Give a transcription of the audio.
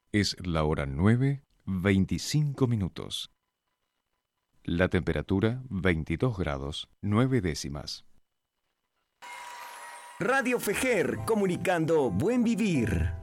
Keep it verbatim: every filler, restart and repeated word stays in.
Es la hora nueve, veinticinco minutos. La temperatura veintidós grados, nueve décimas. Radio Fejer, comunicando buen vivir.